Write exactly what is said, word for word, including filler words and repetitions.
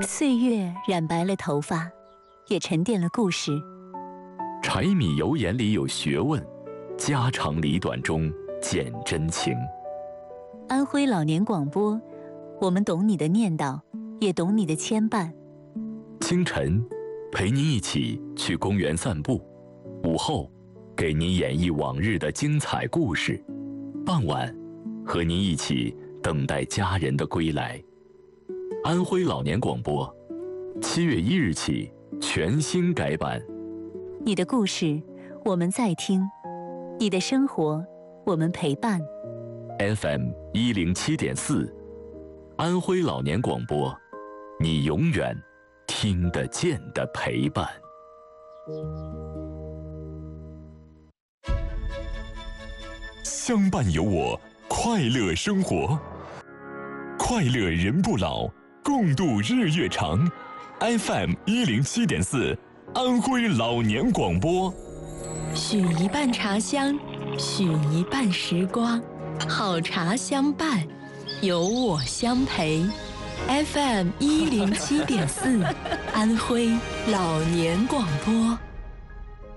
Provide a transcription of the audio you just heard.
岁月染白了头发，也沉淀了故事。 柴米油盐里有学问，家长里短中见真情。 安徽老年广播，我们懂你的念叨，也懂你的牵绊。 清晨，陪您一起去公园散步；午后，给您演绎往日的精彩故事；傍晚，和您一起等待家人的归来。安徽老年广播，七月一日起全新改版。 你的故事，我们在听；你的生活，我们陪伴。 F M 一零七点四，安徽老年广播，你永远听得见的陪伴。 相伴有我，快乐生活，快乐人不老，共度日月长。F M 一零七点四，安徽老年广播。 许一半茶香，许一半时光，好茶相伴，有我相陪。F M 一零七点四，安徽老年广播。